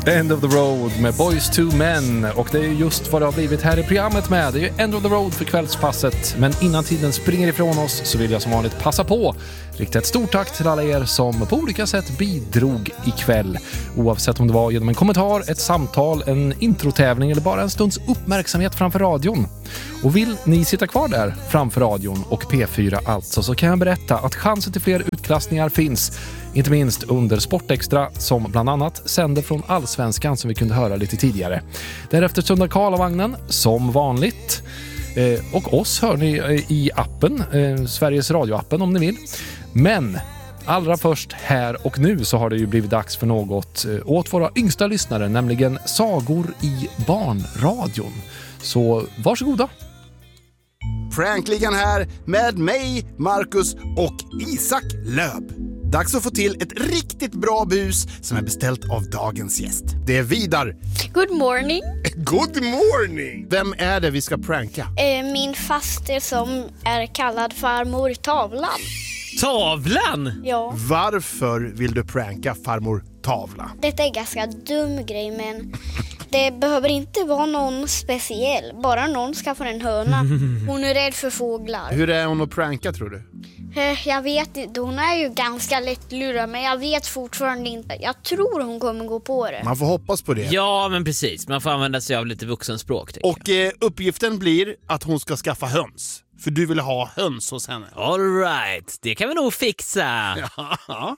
End of the Road med Boys to Men. Och det är just vad det har blivit här i programmet med. Det är ju End of the Road för kvällspasset. Men innan tiden springer ifrån oss så vill jag som vanligt passa på. Rikta ett stort tack till alla er som på olika sätt bidrog ikväll. Oavsett om det var genom en kommentar, ett samtal, en introtävling eller bara en stunds uppmärksamhet framför radion. Och vill ni sitta kvar där framför radion och P4 alltså, så kan jag berätta att chansen till fler utklassningar finns. Inte minst under Sportextra som bland annat sänder från Allsvenskan som vi kunde höra lite tidigare. Därefter stundar Karlavagnen som vanligt. Och oss hör ni i appen, Sveriges radioappen om ni vill. Men allra först här och nu så har det ju blivit dags för något åt våra yngsta lyssnare, nämligen sagor i barnradion. Så varsågoda. Prankligan här med mig, Marcus och Isak Löb. Dags att få till ett riktigt bra bus som är beställt av dagens gäst. Det är Vidar. Good morning. Good morning! Vem är det vi ska pranka? Min faster som är kallad farmor Tavlan. Tavlan? Ja. Varför vill du pranka farmor Tavla? Detta är ganska dum grej, men det behöver inte vara någon speciell. Bara någon ska få en höna. Hon är rädd för fåglar. Hur är hon att pranka, tror du? Jag vet inte, hon är ju ganska lättlurad, men jag vet fortfarande inte. Jag tror hon kommer gå på det. Man får hoppas på det. Ja, men precis. Man får använda sig av lite vuxenspråk. Och uppgiften blir att hon ska skaffa höns. För du vill ha höns hos henne. All right, det kan vi nog fixa. Ja.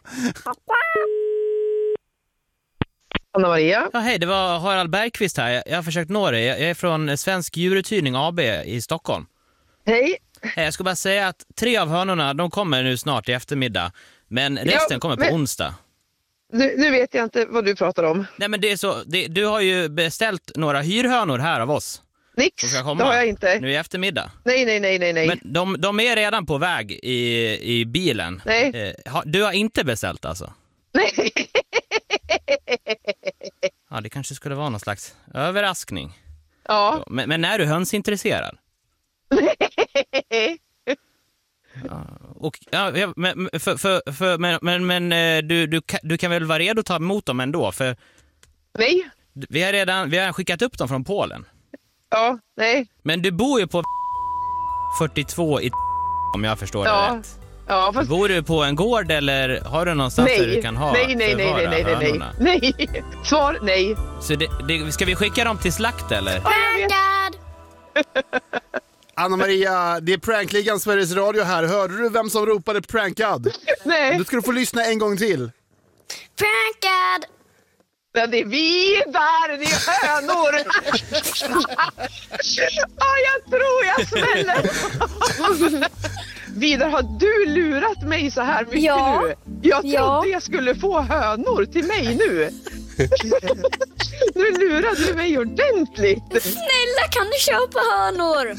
Anna-Maria? Ja, hej, det var Harald Bergqvist här. Jag har försökt nå dig. Jag är från Svensk djuruthyrning AB i Stockholm. Hej. Jag ska bara säga att 3 av hönorna, de kommer nu snart i eftermiddag. Men resten kommer på onsdag. Nu vet jag inte vad du pratar om. Nej, men det är så, du har ju beställt några hyrhönor här av oss. Nix, det har jag inte. Nu i eftermiddag. Nej. Men de är redan på väg i bilen. Nej. Du har inte beställt alltså? Nej. Ja, det kanske skulle vara någon slags överraskning. Ja. Men är du hönsintresserad? Nej. Ja, och, ja, men du kan väl vara redo att ta emot dem ändå? För Nej. vi har redan skickat upp dem från Polen. Ja, nej. Men du bor ju på 42 i om jag förstår det rätt. Ja, fast... Bor du på en gård eller har du någonstans där du kan ha hönorna? Nej. Svar nej. Så ska vi skicka dem till slakt eller? Prankad! Anna-Maria, det är Prankligan Sveriges Radio här. Hörde du vem som ropade prankad? Nej. Du ska få lyssna en gång till. Prankad! Men det är Vidar, det är hönor. Jag tror jag smäller. Vidar, har du lurat mig så här mycket nu? Jag trodde jag skulle få hönor till mig nu. Nu lurade du mig ordentligt. Snälla, kan du köpa hönor?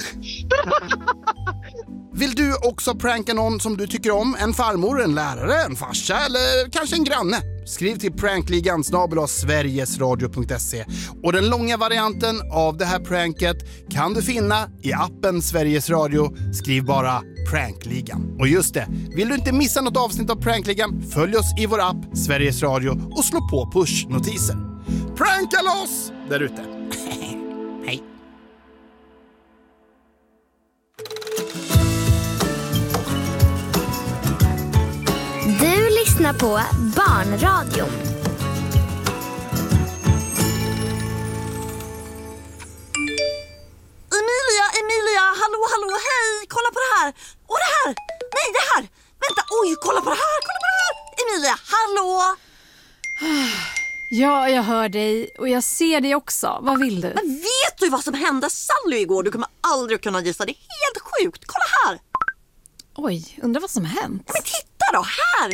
Vill du också pranka någon som du tycker om? En farmor, en lärare, en farsa eller kanske en granne? Skriv till prankligan@sverigesradio.se. Och den långa varianten av det här pranket kan du finna i appen Sveriges Radio. Skriv bara Prankligan. Och just det, vill du inte missa något avsnitt av Prankligan, följ oss i vår app Sveriges Radio och slå på push-notiser. Pranka loss där ute! Hej! Du lyssnar på Barnradion. Emilia, hallå, hej, kolla på det här. Och det här, nej det här, vänta, oj, kolla på det här. Emilia, hallå. Ja, jag hör dig och jag ser dig också. Vad vill du? Men vet du vad som hände Sally igår? Du kommer aldrig kunna gissa, det är helt sjukt, kolla här. Oj, undrar vad som hänt. Men titta då, här.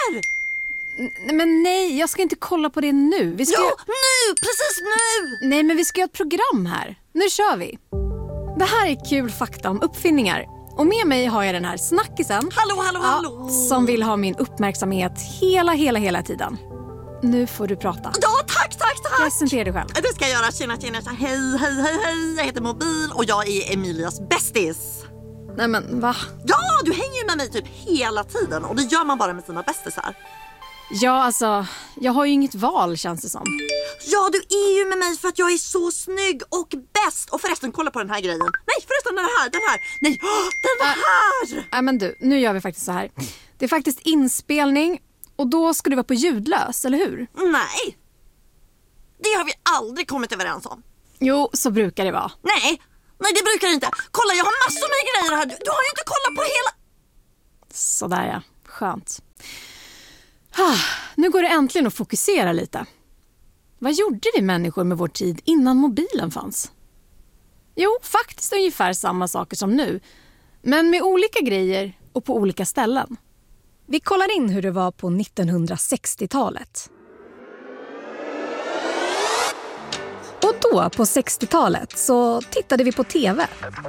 Men nej, jag ska inte kolla på det nu. Vi ska precis nu. Nej, men vi ska göra ett program här. Nu kör vi. Det här är kul fakta om uppfinningar. Och med mig har jag den här snackisen. Hallå. Som vill ha min uppmärksamhet hela tiden. Nu får du prata. Ja, tack. Presentera dig själv. Det ska jag göra. Tjena. Hej. Jag heter Mobil och jag är Emilias bästis. Nej men, va? Ja, du hänger ju med mig typ hela tiden och det gör man bara med sina bästisar. Ja, alltså, jag har ju inget val känns det som. Ja, du är ju med mig för att jag är så snygg och bäst. Och förresten, kolla på den här grejen. Nej, förresten den här. Nej, den här! Nej, men du, nu gör vi faktiskt så här. Det är faktiskt inspelning och då ska du vara på ljudlös, eller hur? Nej, det har vi aldrig kommit överens om. Jo, så brukar det vara. Nej, det brukar det inte. Kolla, jag har massor med grejer här. Du har ju inte kollat på hela... Sådär ja, skönt. Nu går det äntligen att fokusera lite. Vad gjorde vi människor med vår tid innan mobilen fanns? Jo, faktiskt ungefär samma saker som nu. Men med olika grejer och på olika ställen. Vi kollar in hur det var på 1960-talet. Och då, på 60-talet, så tittade vi på tv.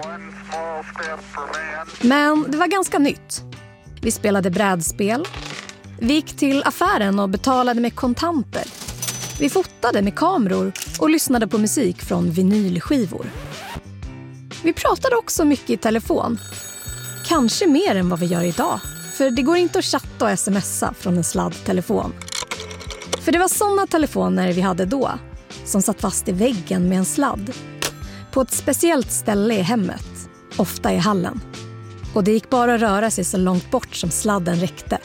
Men det var ganska nytt. Vi spelade brädspel. Vi gick till affären och betalade med kontanter. Vi fotade med kameror och lyssnade på musik från vinylskivor. Vi pratade också mycket i telefon. Kanske mer än vad vi gör idag. För det går inte att chatta och smsa från en sladdtelefon. För det var sådana telefoner vi hade då, som satt fast i väggen med en sladd. På ett speciellt ställe i hemmet, ofta i hallen. Och det gick bara att röra sig så långt bort som sladden räckte.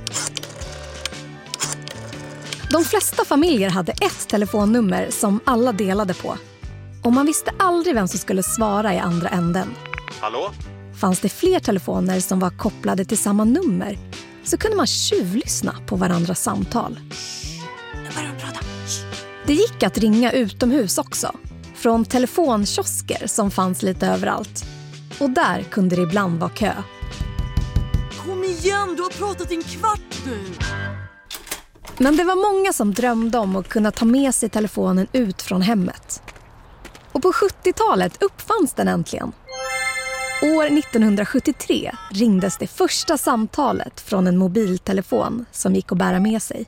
De flesta familjer hade ett telefonnummer som alla delade på. Och man visste aldrig vem som skulle svara i andra änden. Hallå? Fanns det fler telefoner som var kopplade till samma nummer så kunde man tjuvlyssna på varandras samtal. Det gick att ringa utomhus också. Från telefonkiosker som fanns lite överallt. Och där kunde det ibland vara kö. Kom igen, du har pratat i en kvart nu. Men det var många som drömde om att kunna ta med sig telefonen ut från hemmet. Och på 70-talet uppfanns den äntligen. År 1973 ringdes det första samtalet från en mobiltelefon som gick att bära med sig.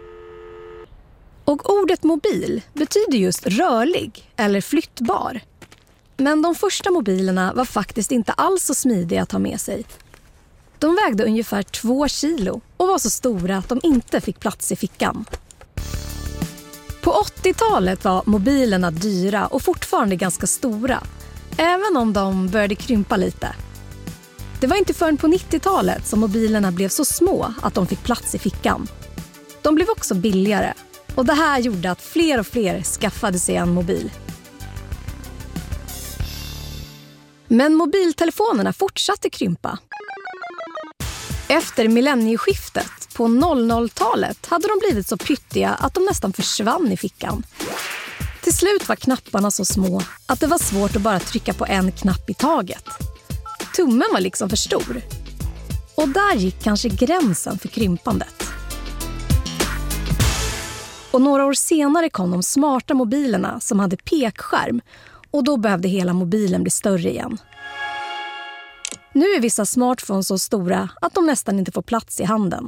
Och ordet mobil betyder just rörlig eller flyttbar. Men de första mobilerna var faktiskt inte alls så smidiga att ha med sig. De vägde ungefär 2 kilo och var så stora att de inte fick plats i fickan. På 80-talet var mobilerna dyra och fortfarande ganska stora, även om de började krympa lite. Det var inte förrän på 90-talet som mobilerna blev så små att de fick plats i fickan. De blev också billigare och det här gjorde att fler och fler skaffade sig en mobil. Men mobiltelefonerna fortsatte krympa. Efter millennieskiftet på 00-talet hade de blivit så pyttiga att de nästan försvann i fickan. Till slut var knapparna så små att det var svårt att bara trycka på en knapp i taget. Tummen var liksom för stor. Och där gick kanske gränsen för krympandet. Och några år senare kom de smarta mobilerna som hade pekskärm och då behövde hela mobilen bli större igen. Nu är vissa smartphones så stora att de nästan inte får plats i handen.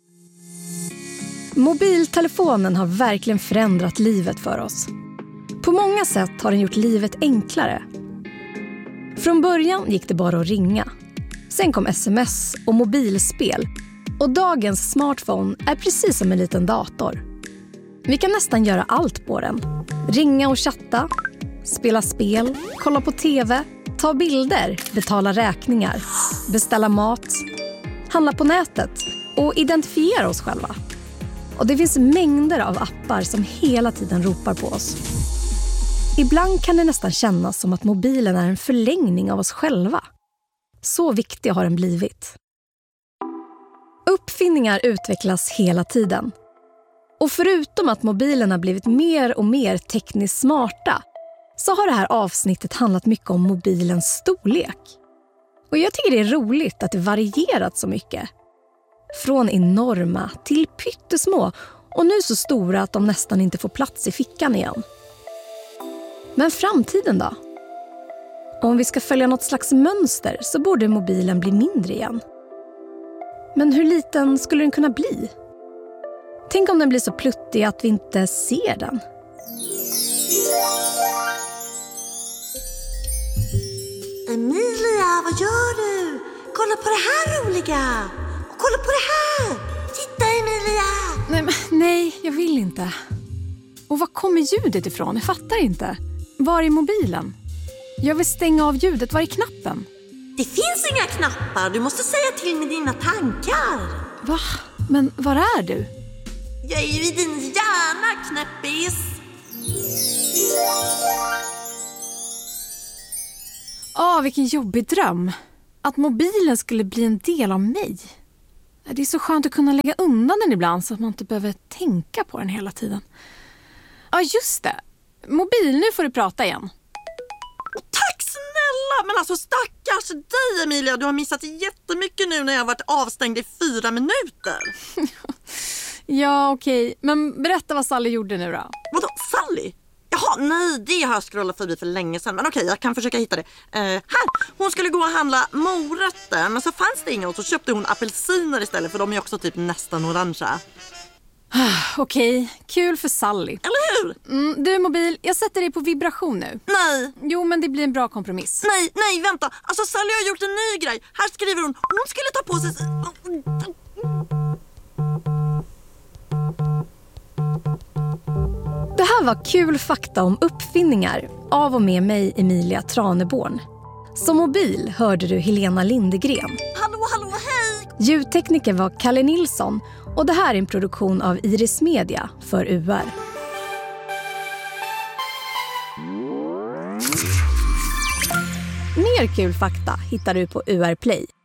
Mobiltelefonen har verkligen förändrat livet för oss. På många sätt har den gjort livet enklare. Från början gick det bara att ringa. Sen kom sms och mobilspel. Och dagens smartphone är precis som en liten dator. Vi kan nästan göra allt på den. Ringa och chatta, spela spel, kolla på tv, ta bilder, betala räkningar, beställa mat, handla på nätet och identifiera oss själva. Och det finns mängder av appar som hela tiden ropar på oss. Ibland kan det nästan kännas som att mobilen är en förlängning av oss själva. Så viktig har den blivit. Uppfinningar utvecklas hela tiden. Och förutom att mobilerna blivit mer och mer tekniskt smarta så har det här avsnittet handlat mycket om mobilens storlek. Och jag tycker det är roligt att det varierat så mycket. Från enorma till pyttesmå och nu så stora att de nästan inte får plats i fickan igen. Men framtiden då? Om vi ska följa något slags mönster så borde mobilen bli mindre igen. Men hur liten skulle den kunna bli? Tänk om den blir så pluttig att vi inte ser den. Emilia, vad gör du? Kolla på det här roliga! Och kolla på det här! Titta, Emilia! Nej, jag vill inte. Och var kommer ljudet ifrån? Jag fattar inte. Var är mobilen? Jag vill stänga av ljudet. Var är knappen? Det finns inga knappar. Du måste säga till med dina tankar. Va? Men var är du? Jag är ju i din hjärna, knäppis. Vilken jobbig dröm. Att mobilen skulle bli en del av mig. Det är så skönt att kunna lägga undan den ibland så att man inte behöver tänka på den hela tiden. Ja, just det. Mobil, nu får du prata igen. Tack snälla! Men alltså stackars dig, Emilia. Du har missat jättemycket nu när jag har varit avstängd i 4 minuter. Ja, okej. Men berätta vad Sally gjorde nu då. Vadå, Sally? Jaha, nej, det har jag scrollat förbi för länge sedan. Men okej, jag kan försöka hitta det. Här, hon skulle gå och handla morötter. Men så fanns det inga och så köpte hon apelsiner istället. För de är också typ nästan orangea. Okej, kul för Sally. Eller hur? Du mobil, jag sätter dig på vibration nu. Nej. Jo, men det blir en bra kompromiss. Nej, vänta. Alltså Sally har gjort en ny grej. Här skriver hon skulle ta på sig... Det här var kul fakta om uppfinningar av och med mig, Emilia Traneborn. Som mobil hörde du Helena Lindegren. Hallå, hej! Ljudtekniker var Kalle Nilsson och det här är en produktion av Iris Media för UR. Mer kul fakta hittar du på UR Play.